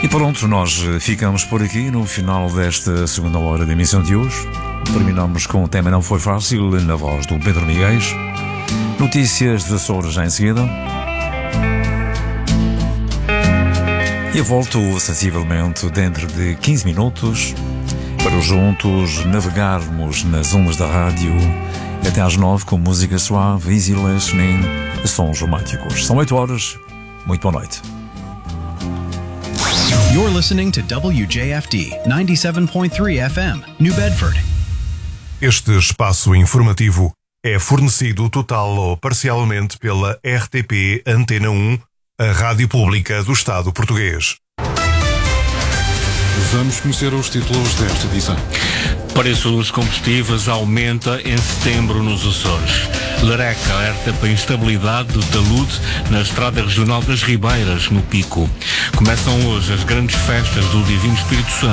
E pronto, nós ficamos por aqui no final desta segunda hora da emissão de hoje. Terminamos com o tema Não Foi Fácil, na voz do Pedro Miguel. Notícias de Açores já em seguida. E eu volto sensivelmente dentro de 15 minutos para juntos navegarmos nas ondas da rádio até às 9 com música suave, easy listening, sons românticos. São 8 horas. Muito boa noite. You're listening to WJFD 97.3 FM, New Bedford. Este espaço informativo é fornecido total ou parcialmente pela RTP Antena 1, a Rádio Pública do Estado Português. Vamos conhecer os títulos desta edição. Preço dos combustíveis aumenta em setembro nos Açores. Lareca alerta para a instabilidade do talude na Estrada Regional das Ribeiras, no Pico. Começam hoje as grandes festas do Divino Espírito Santo.